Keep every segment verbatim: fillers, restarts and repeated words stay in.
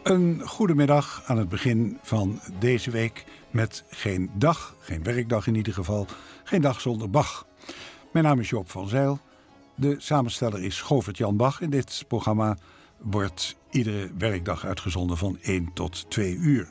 Een goedemiddag aan het begin van deze week met geen dag, geen werkdag in ieder geval, geen dag zonder Bach. Mijn naam is Joop van Zijl. De samensteller is Govert-Jan Bach. En dit programma wordt iedere werkdag uitgezonden van één tot twee uur.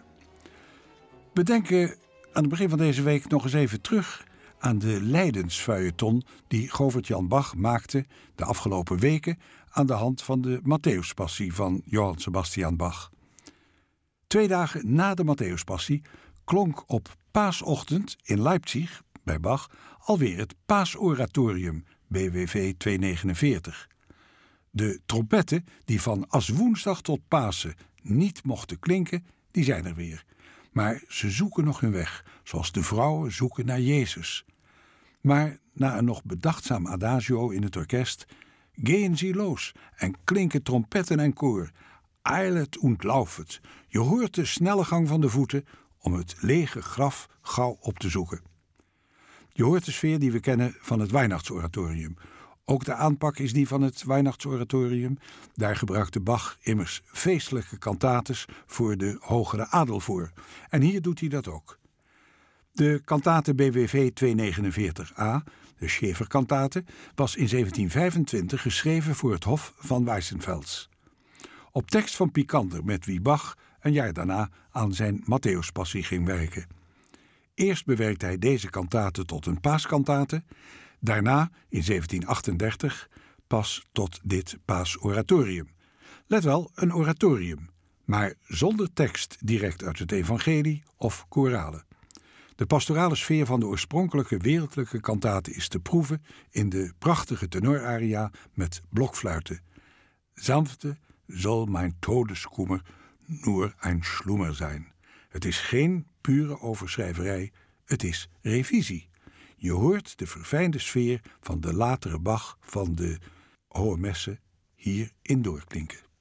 We denken aan het begin van deze week nog eens even terug aan de lijdensfeuilleton die Govert-Jan Bach maakte de afgelopen weken aan de hand van de Matthäuspassie van Johann Sebastian Bach. Twee dagen na de Matthäuspassie klonk op paasochtend in Leipzig bij Bach alweer het Paasoratorium B W V tweehonderdnegenenveertig. De trompetten die van Aswoensdag tot Pasen niet mochten klinken, die zijn er weer. Maar ze zoeken nog hun weg, zoals de vrouwen zoeken naar Jezus. Maar na een nog bedachtzaam adagio in het orkest, gehen Sie los en klinken trompetten en koor. Eilet und laufet. Je hoort de snelle gang van de voeten om het lege graf gauw op te zoeken. Je hoort de sfeer die we kennen van het Weihnachtsoratorium. Ook de aanpak is die van het Weihnachtsoratorium. Daar gebruikte Bach immers feestelijke kantates voor de hogere adel voor. En hier doet hij dat ook. De kantate B W V tweehonderdnegenenveertig A, de Schäferkantate, was in zeventien vijfentwintig geschreven voor het hof van Weissenfels. Op tekst van Picander, met wie Bach een jaar daarna aan zijn Matthäuspassie ging werken. Eerst bewerkte hij deze kantate tot een paaskantate, daarna in zeventien achtendertig pas tot dit paasoratorium. Let wel, een oratorium, maar zonder tekst direct uit het evangelie of koralen. De pastorale sfeer van de oorspronkelijke wereldlijke kantate is te proeven in de prachtige tenoraria met blokfluiten. Sanfte zal mijn todeskummer nur ein Schlummer zijn. Het is geen pure overschrijverij, het is revisie. Je hoort de verfijnde sfeer van de latere Bach van de Hohe Messe hierin doorklinken.